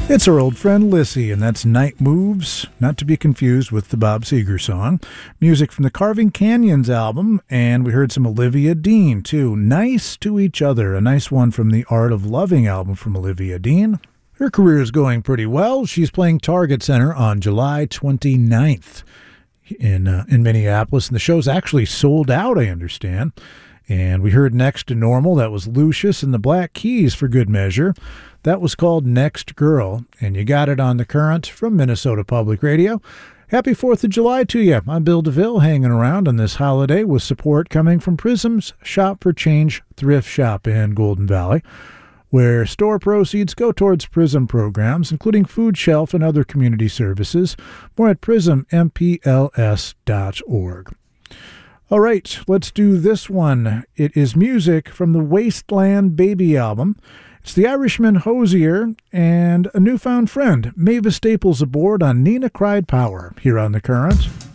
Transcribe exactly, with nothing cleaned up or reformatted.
It's our old friend Lissy, and that's Night Moves, not to be confused with the Bob Seger song. Music from the Carving Canyons album, and we heard some Olivia Dean, too. Nice to Each Other, a nice one from the Art of Loving album from Olivia Dean. Her career is going pretty well. She's playing Target Center on July twenty-ninth in, uh, in Minneapolis, and the show's actually sold out, I understand. And we heard Next to Normal. That was Lucius and the Black Keys for good measure. That was called Next Girl, and you got it on The Current from Minnesota Public Radio. Happy fourth of July to you. I'm Bill DeVille, hanging around on this holiday with support coming from Prism's Shop for Change thrift shop in Golden Valley, where store proceeds go towards Prism programs, including food shelf and other community services. More at prism m p l s dot org. All right, let's do this one. It is music from the Wasteland Baby album. It's the Irishman Hozier and a newfound friend, Mavis Staples, aboard on Nina Cried Power here on The Current.